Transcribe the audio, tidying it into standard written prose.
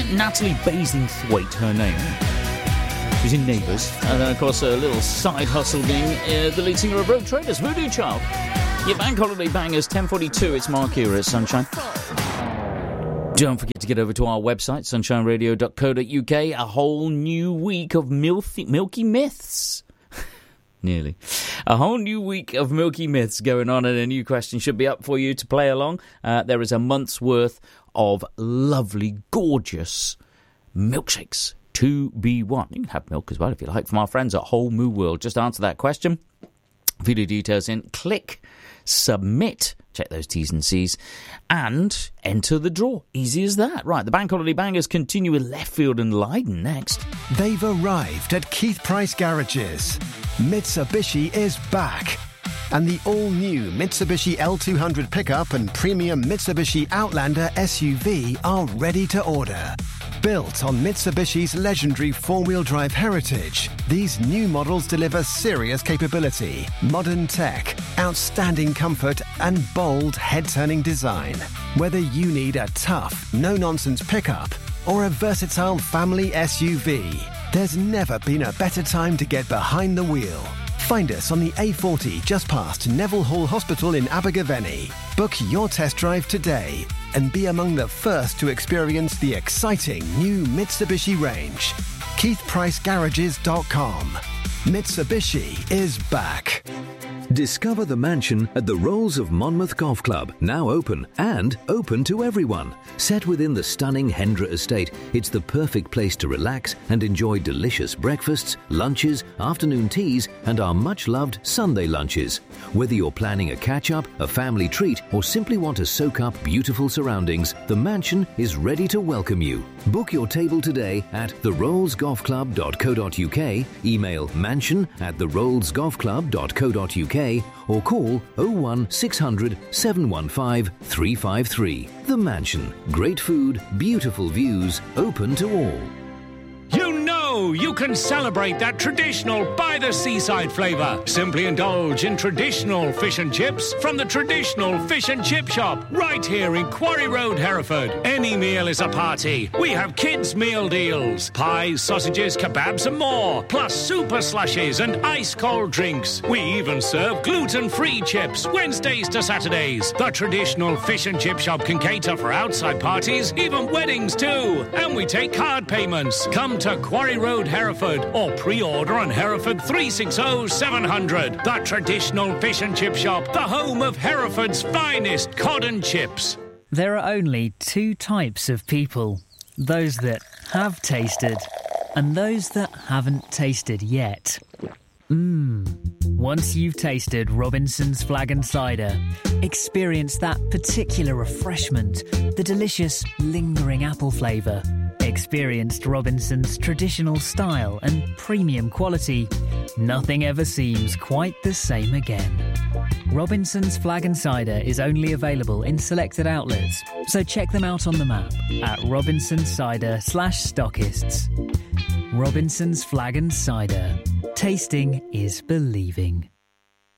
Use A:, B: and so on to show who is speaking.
A: Natalie Basingthwaite, her name. She's in Neighbours. And then, of course, a little side hustle being the lead singer of Rogue Traders, Voodoo Child. Your bank holiday bangers, 10:42. It's Mark here at Sunshine. Don't forget to get over to our website, sunshineradio.co.uk. A whole new week of milky myths. Nearly. A whole new week of milky myths going on, and a new question should be up for you to play along. There is a month's worth of lovely, gorgeous milkshakes to be won. You can have milk as well if you like from our friends at Whole Moo World. Just answer that question. Feed your details in. Click submit. Check those T's and C's and enter the draw. Easy as that. Right, the Bank Holiday Bangers continue with Left Field and Leiden next.
B: They've arrived at Keith Price Garages. Mitsubishi is back. And the all-new Mitsubishi L200 pickup and premium Mitsubishi Outlander SUV are ready to order. Built on Mitsubishi's legendary four-wheel drive heritage, these new models deliver serious capability, modern tech, outstanding comfort, and bold head-turning design. Whether you need a tough, no-nonsense pickup or a versatile family SUV, there's never been a better time to get behind the wheel. Find us on the A40 just past Neville Hall Hospital in Abergavenny. Book your test drive today and be among the first to experience the exciting new Mitsubishi range. KeithPriceGarages.com. Mitsubishi is back.
C: Discover the mansion at the Rolls of Monmouth Golf Club, now open and open to everyone. Set within the stunning Hendra estate, it's the perfect place to relax and enjoy delicious breakfasts, lunches, afternoon teas, and our much-loved Sunday lunches. Whether you're planning a catch-up, a family treat, or simply want to soak up beautiful surroundings, the mansion is ready to welcome you. Book your table today at therollsgolfclub.co.uk, email mansion@therollsgolfclub.co.uk, or call 01600 715 353. The Mansion. Great food, beautiful views, open to all.
D: You know you can celebrate that traditional by-the-seaside flavour. Simply indulge in traditional fish and chips from the traditional fish and chip shop right here in Quarry Road, Hereford. Any meal is a party. We have kids' meal deals. Pies, sausages, kebabs and more. Plus super slushies and ice-cold drinks. We even serve gluten-free chips Wednesdays to Saturdays. The traditional fish and chip shop can cater for outside parties, even weddings too. And we take card payments. Come to Quarry Road, Hereford, or pre-order on Hereford 360 700. The traditional fish and chip shop, the home of Hereford's finest cod and chips.
E: There are only two types of people. Those that have tasted and those that haven't tasted yet. Once you've tasted Robinson's Flag and Cider, experience that particular refreshment, the delicious, lingering apple flavour. Experienced Robinson's traditional style and premium quality. Nothing ever seems quite the same again. Robinson's Flag and Cider is only available in selected outlets, so check them out on the map at robinsonsider/stockists. Robinson's Flag and Cider. Tasting is believing.